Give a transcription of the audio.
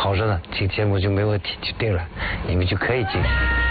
好着呢，这个节目就没问题，就定了，你们就可以进。